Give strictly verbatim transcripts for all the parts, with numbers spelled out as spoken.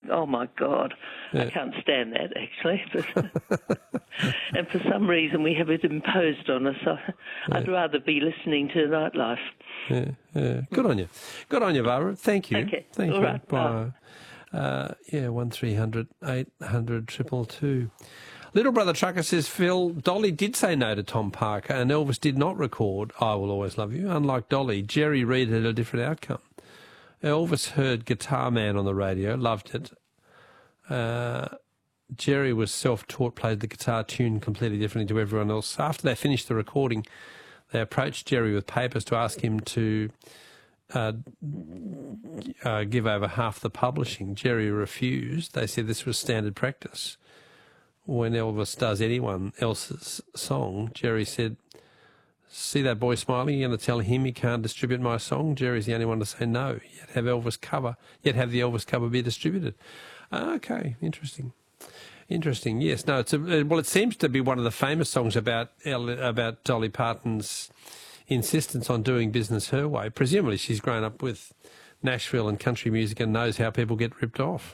oh my God, Yeah. I can't stand that actually. But and for some reason we have it imposed on us. So I'd rather be listening to nightlife. Yeah, yeah. Good on you. Good on you, Barbara. Thank you. Okay. Thank All you. right. Bye. Uh, yeah, one three hundred eight hundred triple two. Little Brother Trucker says, Phil, Dolly did say no to Tom Parker and Elvis did not record I Will Always Love You. Unlike Dolly, Jerry Reed had a different outcome. Elvis heard Guitar Man on the radio, loved it. Uh, Jerry was self-taught, played the guitar tune completely differently to everyone else. After they finished the recording, they approached Jerry with papers to ask him to uh, uh, give over half the publishing. Jerry refused. They said this was standard practice. When Elvis does anyone else's song, Jerry said, see that boy smiling? You're going to tell him he can't distribute my song? Jerry's the only one to say no. Yet have Elvis cover, yet have the Elvis cover be distributed. Okay, interesting. Interesting. Yes, no. It's a, well, it seems to be one of the famous songs about about Dolly Parton's insistence on doing business her way. Presumably, she's grown up with Nashville and country music and knows how people get ripped off.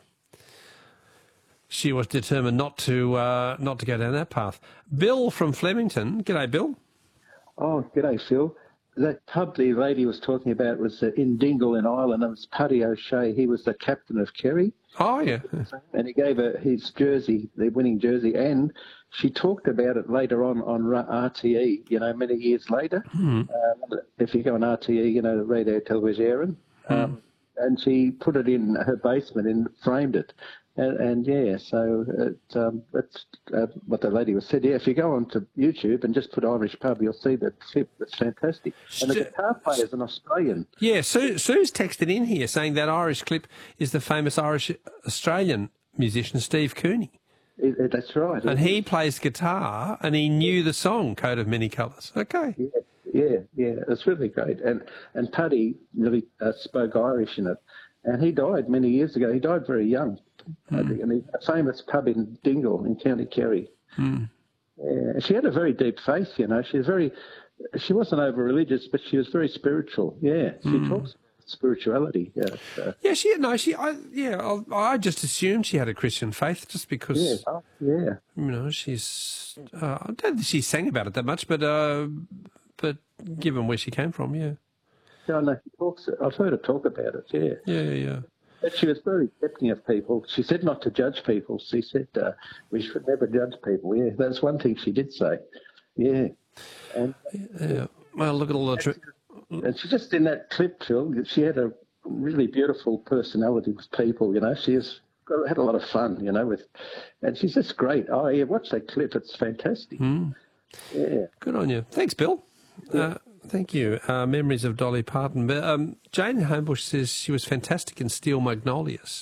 She was determined not to uh, not to go down that path. Bill from Flemington. G'day, Bill. Oh, g'day, Phil. That pub the lady was talking about was uh, in Dingle in Ireland, and it was Paddy O'Shea. He was the captain of Kerry. Oh, yeah. And he gave her his jersey, the winning jersey, and she talked about it later on on R T E, you know, many years later. Mm. Um, if you go on R T E, you know, the radio television, um, mm. and she put it in her basement and framed it. And, and yeah, so it, um, that's uh, what the lady was said. Yeah, if you go onto YouTube and just put Irish pub, you'll see that clip. It's fantastic. And the guitar player is an Australian. Yeah, Sue, Sue's texted in here saying that Irish clip is the famous Irish Australian musician Steve Cooney. It, it, that's right. And he plays guitar, and he knew the song "Coat of Many Colours." Okay. Yeah, yeah, yeah. It's really great. And and Paddy really uh, spoke Irish in it. And he died many years ago. He died very young. Mm. And a famous pub in Dingle in County Kerry. Mm. Yeah, she had a very deep faith, you know. She was very, she wasn't over religious, but she was very spiritual. Yeah, she mm. talks about spirituality. Yeah, so. yeah. She no, she. I, yeah, I, I just assumed she had a Christian faith, just because. Yeah, oh, yeah. You know, she's. Uh, I don't think she sang about it that much, but uh, but given where she came from, yeah. Yeah, no, she talks. I've heard her talk about it. Yeah. Yeah, yeah. But she was very accepting of people. She said not to judge people. She said uh, we should never judge people. Yeah, that's one thing she did say. Yeah. And, yeah. Well, look at all the... Tri- and she just, in that clip, Phil, she had a really beautiful personality with people, you know. She has had a lot of fun, you know, with, and she's just great. Oh, yeah, watch that clip. It's fantastic. Mm. Yeah. Good on you. Thanks, Bill. Yeah. Uh, Thank you. Uh, memories of Dolly Parton. But, um, Jane Homebush says she was fantastic in Steel Magnolias.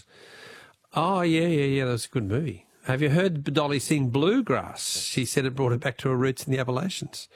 Oh, yeah, yeah, yeah, that was a good movie. Have you heard Dolly sing Bluegrass? She said it brought her back to her roots in the Appalachians.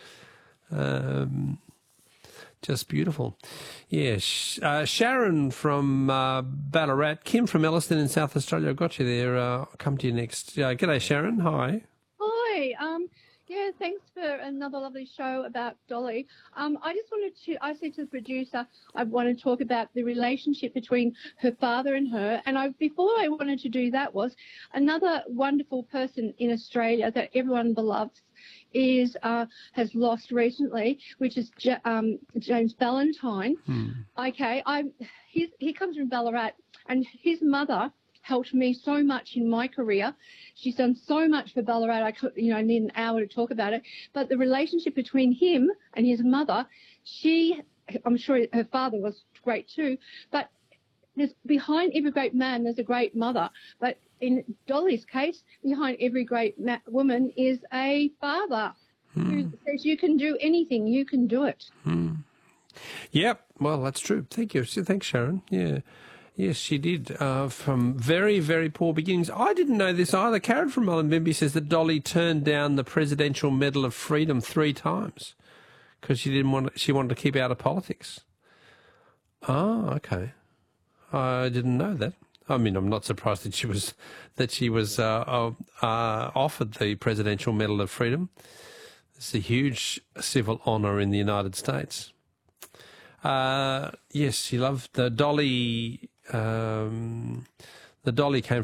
Um, just beautiful. Yeah, uh, Sharon from uh, Ballarat, Kim from Elliston in South Australia. I've got you there. Uh, I'll come to you next. Uh, g'day, Sharon. Hi. Hi. Um. Yeah, thanks for another lovely show about Dolly. Um, I just wanted to, I said to the producer, I want to talk about the relationship between her father and her. And I, before I wanted to do that was another wonderful person in Australia that everyone loves is uh, has lost recently, which is J- um, James Ballantyne. Hmm. Okay, I he's, he comes from Ballarat, and his mother helped me so much in my career. She's done so much for Ballarat. I could, you know, need an hour to talk about it. But the relationship between him and his mother, she, I'm sure her father was great too. But there's behind every great man, there's a great mother. But in Dolly's case, behind every great ma- woman is a father hmm. who says you can do anything, you can do it. Hmm. Yep. Well, that's true. Thank you. Thanks, Sharon. Yeah. Yes, she did, uh, from very, very poor beginnings. I didn't know this either. Karen from Mullumbimby says that Dolly turned down the Presidential Medal of Freedom three times because she didn't want. She wanted to keep out of politics. Oh, okay. I didn't know that. I mean, I'm not surprised that she was that she was uh, uh, offered the Presidential Medal of Freedom. It's a huge civil honour in the United States. Uh, yes, she loved the Dolly. Um, the Dolly came